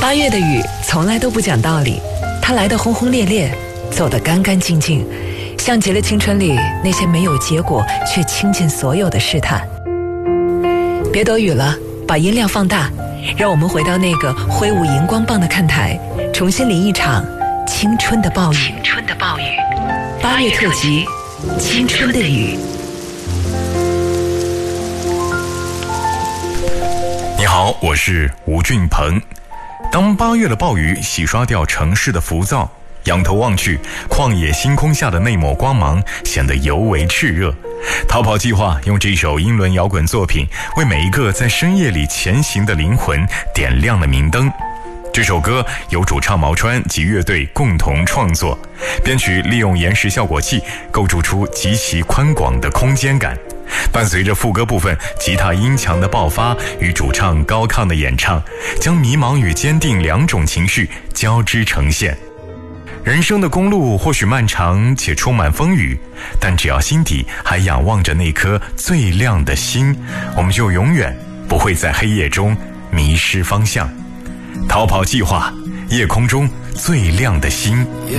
8月的雨从来都不讲道理，它来得轰轰烈烈，走得干干净净，像极了青春里那些没有结果却倾尽所有的试探。别躲雨了，把音量放大，让我们回到那个挥舞荧光棒的看台，重新淋一场青春的暴雨。8月特辑，青春的雨。 你好，我是吴俊鹏。当8月的暴雨洗刷掉城市的浮躁，仰头望去，旷野星空下的那抹光芒显得尤为炽热。逃跑计划用这首英伦摇滚作品为每一个在深夜里前行的灵魂点亮了明灯。这首歌由主唱毛川及乐队共同创作，编曲利用延时效果器构筑出极其宽广的空间感，伴随着副歌部分吉他音强的爆发与主唱高亢的演唱，将迷茫与坚定两种情绪交织呈现。人生的公路或许漫长且充满风雨，但只要心底还仰望着那颗最亮的星，我们就永远不会在黑夜中迷失方向。逃跑计划，夜空中最亮的星。